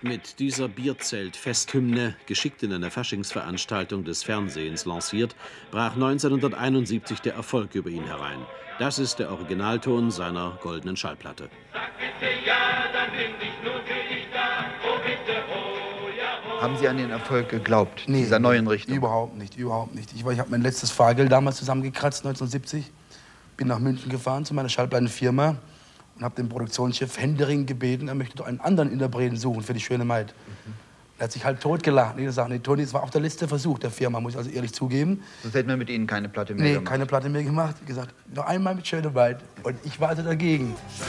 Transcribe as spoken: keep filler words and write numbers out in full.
Mit dieser Bierzelt-Festhymne, geschickt in einer Faschingsveranstaltung des Fernsehens lanciert, brach neunzehnhunderteinundsiebzig der Erfolg über ihn herein. Das ist der Originalton seiner goldenen Schallplatte. Sag bitte ja, dann bin ich nur für dich da. Oh bitte, oh ja, oh. Haben Sie an den Erfolg geglaubt, nee, dieser neuen Richtung? Überhaupt nicht, überhaupt nicht. Ich, ich habe mein letztes Fahrgeld damals zusammengekratzt, neunzehnhundertsiebzig. Bin nach München gefahren zu meiner Schallplattenfirma und habe den Produktionschef händeringend gebeten, er möchte doch einen anderen Interpreten suchen für die schöne Maid. Mhm. Er hat sich halt totgelacht. Ich gesagt, nee, Toni, es war auch der letzte Versuch der Firma, muss ich also ehrlich zugeben. Sonst hätten wir mit Ihnen keine Platte mehr nee, gemacht. Nee, keine Platte mehr gemacht. Ich gesagt, noch einmal mit schöne Maid. Und ich war also dagegen.